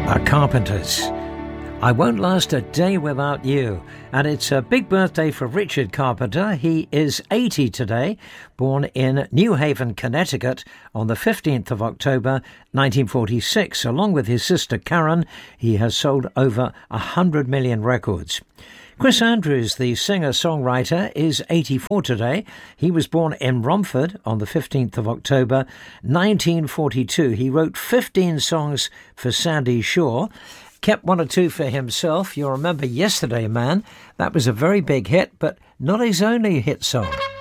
The Carpenters. I Won't Last a Day Without You. And it's a big birthday for Richard Carpenter. He is 80 today, born in New Haven, Connecticut on the 15th of October 1946. Along with his sister Karen, he has sold over 100 million records. Chris Andrews, the singer-songwriter, is 84 today. He was born in Romford on the 15th of October 1942. He wrote 15 songs for Sandy Shaw, kept one or two for himself. You'll remember Yesterday Man. That was a very big hit, but not his only hit song.